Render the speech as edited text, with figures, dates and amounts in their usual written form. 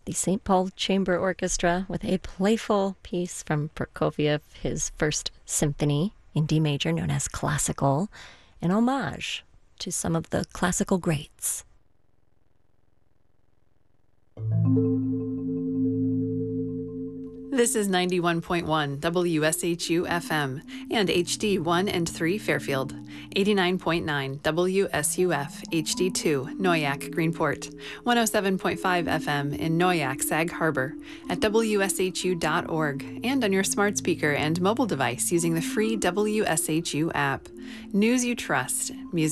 the St. Paul Chamber Orchestra with a playful piece from Prokofiev, his first symphony in D major, known as Classical, an homage to some of the classical greats. This is 91.1 WSHU FM and HD1 and 3 Fairfield, 89.9 WSUF HD2 Noyak Greenport, 107.5 FM in Noyak Sag Harbor, at WSHU.org, and on your smart speaker and mobile device using the free WSHU app. News you trust, music